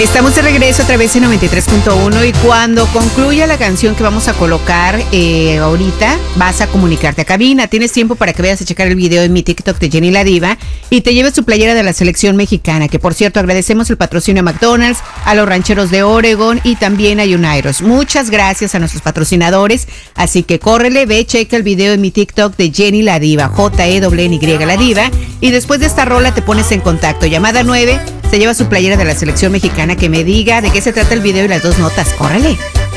Estamos de regreso a través de 93.1 y cuando concluya la canción que vamos a colocar ahorita, vas a comunicarte a cabina. Tienes tiempo para que vayas a checar el video en mi TikTok de Jenny la Diva y te lleves tu playera de la selección mexicana, que por cierto agradecemos el patrocinio a McDonald's, a los rancheros de Oregon y también a United. Muchas gracias a nuestros patrocinadores, así que córrele, ve, checa el video en mi TikTok de Jenny la Diva, Jenny la Diva, y después de esta rola te pones en contacto. Llamada 9, se lleva su playera de la selección mexicana, que me diga de qué se trata el video y las 2 notas. ¡Córrele!